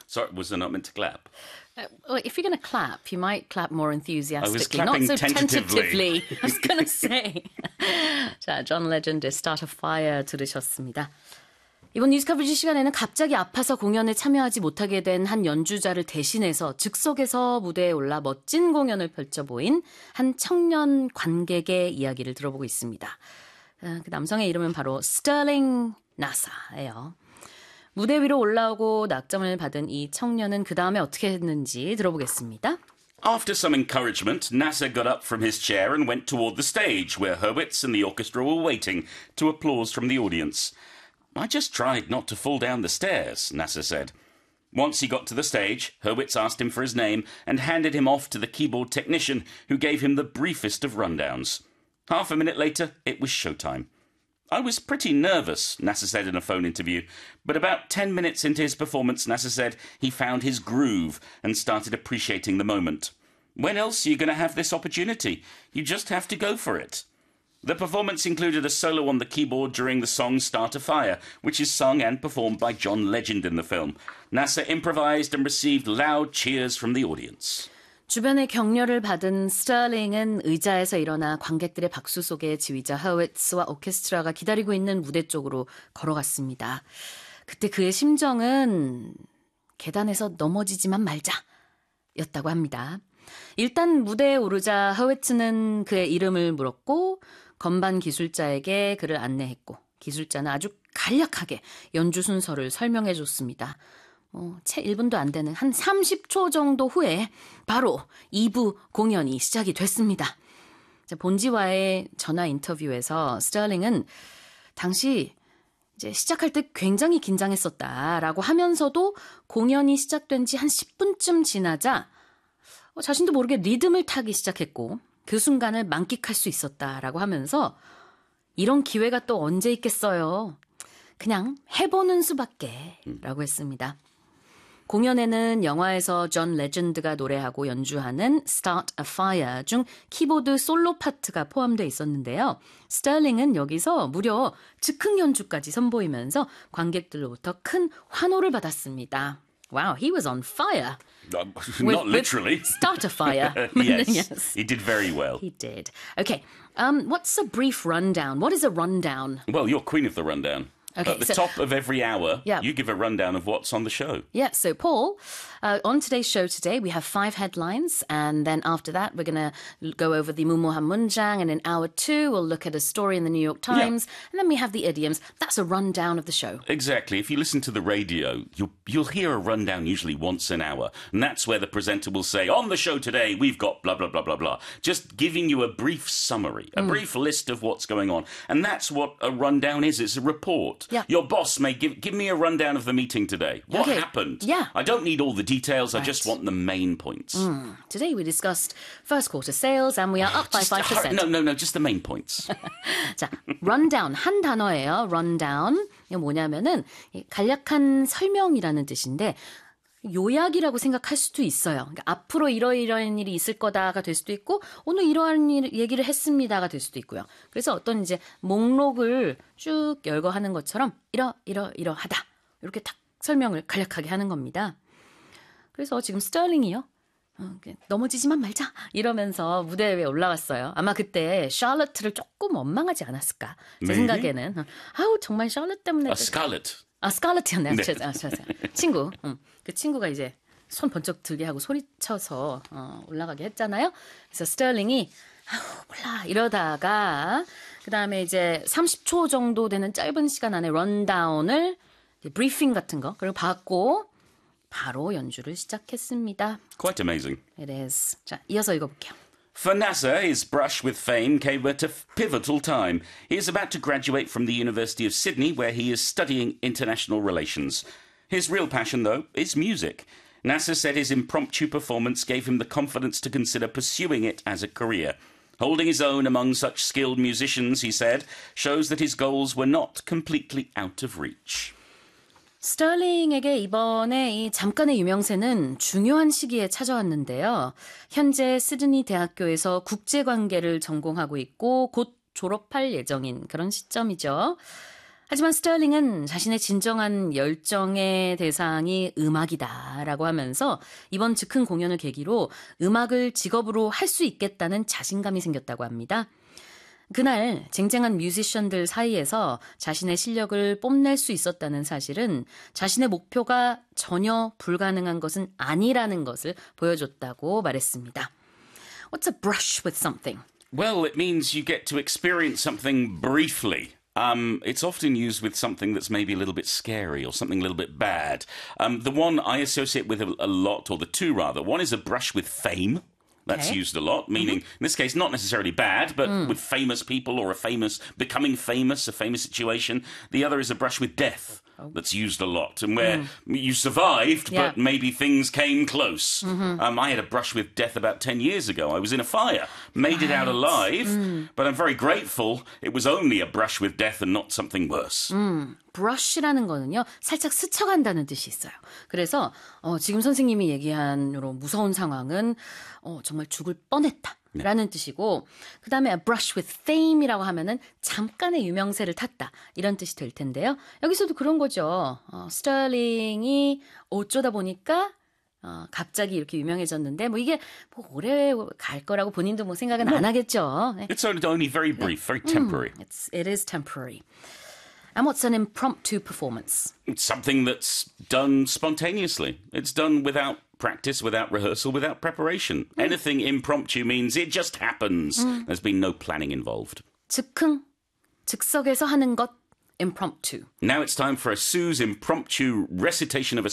Sorry, was I not meant to clap? Well, if you're going to clap, you might clap more enthusiastically. I was clapping not so tentatively. I was going to say. 자, John Legend의 Start a Fire 들으셨습니다. 이번 뉴스 커버지 시간에는 갑자기 아파서 공연에 참여하지 못하게 된 한 연주자를 대신해서 즉석에서 무대에 올라 멋진 공연을 펼쳐 보인 한 청년 관객의 이야기를 들어보고 있습니다. 그 남성의 이름은 바로 Sterling Nassa예요. 무대 위로 올라오고 낙점을 받은 이 청년은 그 다음에 어떻게 했는지 들어보겠습니다. After some encouragement, Nasser got up from his chair and went toward the stage, where Hurwitz and the orchestra were waiting to applause from the audience. I just tried not to fall down the stairs, Nasser said. Once he got to the stage, Hurwitz asked him for his name and handed him off to the keyboard technician, who gave him the briefest of rundowns. Half a minute later, it was showtime. I was pretty nervous, Nasser said in a phone interview, but about 10 minutes into his performance, Nasser said he found his groove and started appreciating the moment. When else are you going to have this opportunity? You just have to go for it. The performance included a solo on the keyboard during the song Start a Fire, which is sung and performed by John Legend in the film. Nasser improvised and received loud cheers from the audience. 주변의 격려를 받은 스털링은 의자에서 일어나 관객들의 박수 속에 지휘자 허위츠와 오케스트라가 기다리고 있는 무대 쪽으로 걸어갔습니다. 그때 그의 심정은 계단에서 넘어지지만 말자 였다고 합니다. 일단 무대에 오르자 허위츠는 그의 이름을 물었고 건반 기술자에게 그를 안내했고 기술자는 아주 간략하게 연주 순서를 설명해 줬습니다. 채 1분도 안 되는 한 30초 정도 후에 바로 2부 공연이 시작이 됐습니다. 본지와의 전화 인터뷰에서 스털링은 당시 이제 시작할 때 굉장히 긴장했었다라고 하면서도 공연이 시작된 지 한 10분쯤 지나자 자신도 모르게 리듬을 타기 시작했고 그 순간을 만끽할 수 있었다라고 하면서 이런 기회가 또 언제 있겠어요. 그냥 해보는 수밖에 라고 했습니다. 공연에는 영화에서 존 레전드가 노래하고 연주하는 Start a Fire 중 키보드 솔로 파트가 포함되어 있었는데요. 스털링은 여기서 무려 즉흥 연주까지 선보이면서 관객들로부터 큰 환호를 받았습니다. Wow, he was on fire. Not literally. With Start a Fire. Yes, he did very well. He did. Okay, what's a brief rundown? What is a rundown? Well, you're queen of the rundown. Okay, At the top of every hour, yeah. you give a rundown of what's on the show. Yeah, so Paul, on today's show today, we have 5 headlines, and then after that, we're going to go over the 무모한 문장, and in hour 2, we'll look at a story in the New York Times, and then we have the idioms. That's a rundown of the show. Exactly. If you listen to the radio, you'll hear a rundown usually once an hour, and that's where the presenter will say, on the show today, we've got blah, blah, blah, blah, blah, just giving you a brief summary, a brief list of what's going on, and that's what a rundown is. It's a report. Yeah. Your boss may give me a rundown of the meeting today. What happened? Yeah. I don't need all the details. Right. I just want the main points. Today we discussed first quarter sales, and we are up by 5%. No, just the main points. 자, rundown 한 단어예요. rundown. 이게 뭐냐면은 간략한 설명이라는 뜻인데 요약이라고 생각할 수도 있어요. 그러니까 앞으로 이러이러한 일이 있을 거다가 될 수도 있고 오늘 이러한 얘기를 했습니다가 될 수도 있고요. 그래서 어떤 이제 목록을 쭉 열거 하는 것처럼 이러하다 이렇게 딱 설명을 간략하게 하는 겁니다. 그래서 지금 스털링이요. 넘어지지만 말자 이러면서 무대 위에 올라갔어요. 아마 그때 샬럿을 조금 원망하지 않았을까. 제 생각에는 아우 정말 샬럿 때문에 Scarlett. 스칼렛이었네요. 네. 친구. 그 친구가 이제 손 번쩍 들게 하고 소리쳐서 올라가게 했잖아요. 그래서 스털링이 몰라 이러다가 그 다음에 이제 30초 정도 되는 짧은 시간 안에 런다운을 브리핑 같은 거 그리고 받고 바로 연주를 시작했습니다. Quite amazing. It is. 자, 이어서 읽어볼게요. For Nasser, his brush with fame came at a pivotal time. He is about to graduate from the University of Sydney, where he is studying international relations. His real passion, though, is music. Nasser said his impromptu performance gave him the confidence to consider pursuing it as a career. Holding his own among such skilled musicians, he said, shows that his goals were not completely out of reach. 스털링에게 이번에 이 잠깐의 유명세는 중요한 시기에 찾아왔는데요. 현재 시드니 대학교에서 국제관계를 전공하고 있고 곧 졸업할 예정인 그런 시점이죠. 하지만 스털링은 자신의 진정한 열정의 대상이 음악이다라고 하면서 이번 즉흥 공연을 계기로 음악을 직업으로 할 수 있겠다는 자신감이 생겼다고 합니다. 그날 쟁쟁한 뮤지션들 사이에서 자신의 실력을 뽐낼 수 있었다는 사실은 자신의 목표가 전혀 불가능한 것은 아니라는 것을 보여줬다고 말했습니다. What's a brush with something? Well, it means you get to experience something briefly. It's often used with something that's maybe a little bit scary or something a little bit bad. The one I associate with a lot, or the two rather, one is a brush with fame. That's used a lot, meaning, in this case, not necessarily bad, but with famous people or becoming famous, a famous situation. The other is a brush with death. That's used a lot, and where you survived, but maybe things came close. I had a brush with death about 10 years ago. I was in a fire, made it out alive, but I'm very grateful it was only a brush with death and not something worse. brush라는 거는요, 살짝 스쳐간다는 뜻이 있어요. 그래서 지금 선생님이 얘기한 이런 무서운 상황은 정말 죽을 뻔했다. 라는 뜻이고, 그 다음에 a brush with fame이라고 하면은 잠깐의 유명세를 탔다 이런 뜻이 될 텐데요. 여기서도 그런 거죠. 스털링이 어쩌다 보니까 갑자기 이렇게 유명해졌는데 뭐 이게 뭐 오래 갈 거라고 본인도 뭐 생각은 안 하겠죠. 네. It's only very brief, very temporary. It is temporary. And what's an impromptu performance? It's something that's done spontaneously. It's done without practice, without rehearsal, without preparation. Anything impromptu means it just happens. There's been no planning involved. 즉흥, 즉석에서 하는 것, impromptu. Now it's time for a Sue's impromptu recitation of a